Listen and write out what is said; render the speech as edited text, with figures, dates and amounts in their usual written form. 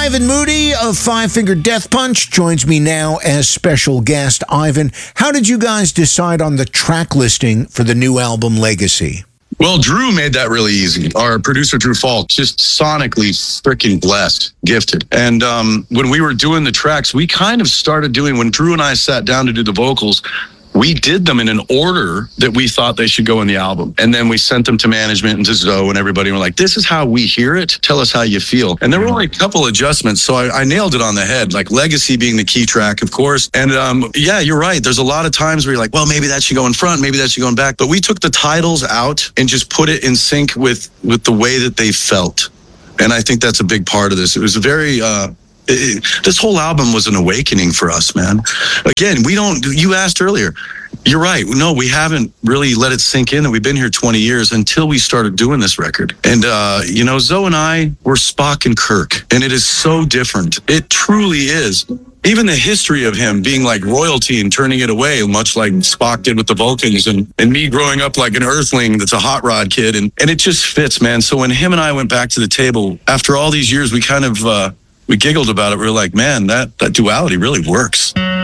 Ivan Moody of Five Finger Death Punch joins me now as special guest. Ivan, how did you guys decide on the track listing for the new album Legacy? Well, Drew made that really easy. Our producer, Drew Falk, just sonically freaking blessed, gifted. And when we were doing the tracks, we kind of started doing, when Drew and I sat down to do the vocals, we did them in an order that we thought they should go in the album. And then we sent them to management and to Zoe and everybody. And we're like, this is how we hear it. Tell us how you feel. And there were only a couple adjustments. So I nailed it on the head, like Legacy being the key track, of course. And yeah, you're right. There's a lot of times where you're like, well, maybe that should go in front. Maybe that should go in back. But we took the titles out and just put it in sync with the way that they felt. And I think that's a big part of this. It was a very... this whole album was an awakening for us, man. Again, you asked earlier, you're right. No, we haven't really let it sink in that we've been here 20 years until we started doing this record. And, Zoe and I were Spock and Kirk, and it is so different. It truly is. Even the history of him being like royalty and turning it away, much like Spock did with the Vulcans, and me growing up like an Earthling that's a hot rod kid. And it just fits, man. So when him and I went back to the table, after all these years, we kind of... we giggled about it. We were like, man, that duality really works.